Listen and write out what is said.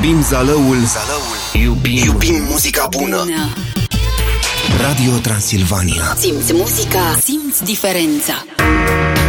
Iubim Zalăul, iubim muzica bună. Radio Transilvania. Simți muzica, simți diferența.